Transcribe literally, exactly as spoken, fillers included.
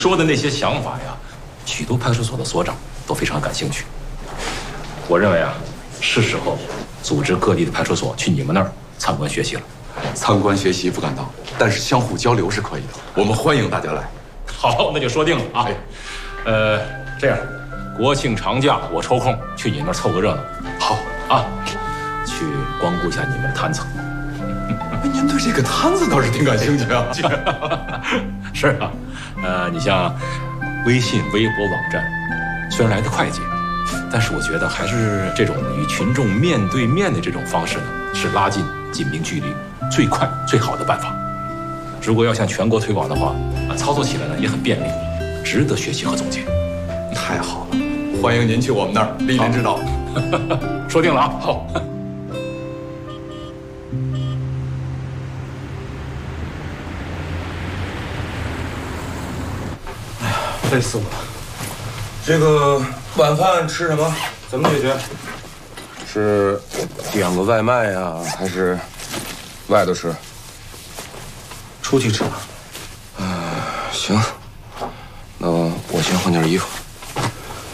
说的那些想法呀，许多派出所的所长都非常感兴趣。我认为啊，是时候组织各地的派出所去你们那儿参观学习了。 参观学习不敢当，但是相互交流是可以的。我们欢迎大家来。 好，那就说定了啊。呃，这样，国庆长假我抽空去你们那儿凑个热闹。 好啊，去光顾一下你们的摊子。 哎，您对这个摊子倒是挺感兴趣啊。 是啊，呃，你像微信、微博网站，虽然来得快捷，但是我觉得还是这种与群众面对面的这种方式呢，是拉近警民距离最快最好的办法。如果要向全国推广的话，啊，操作起来呢也很便利，值得学习和总结。 太好了，欢迎您去我们那儿莅临指导。 说定了啊，好。 累死我了！这个晚饭吃什么？怎么解决？ 是点个外卖呀，还是外头吃？ 出去吃吧。 嗯、呃，行。那我先换件衣服。